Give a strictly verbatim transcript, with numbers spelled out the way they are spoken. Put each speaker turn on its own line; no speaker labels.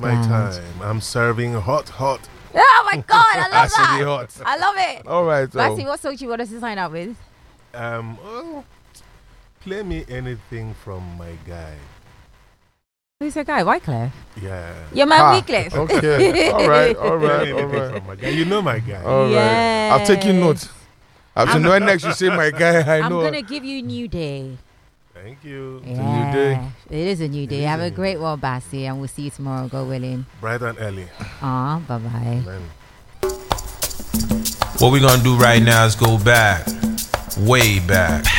my time. I'm serving hot, hot.
Oh my God, I love that.
Hot.
I love it.
All right. So.
Basi, what song do you want us to sign up with?
Um, oh, play me anything from my guy.
Who's that guy? Wyclef?
Yeah.
Your man
Ah,
Wyclef.
Okay. All right. All
Play
right.
me
All
anything
right.
from my guy. You know my guy.
All right.
Yes.
I'll take you notes. I've seen when next you say my guy. I
I'm
know.
going to give you New Day.
Thank you.
Yeah.
a new day.
It is a new day.
is
Have
a
a
new
great one, Basi, and we'll see you tomorrow. God willing.
Bright and early.
Aw, bye-bye.
Amen.
What we're gonna do right now is go back, way back.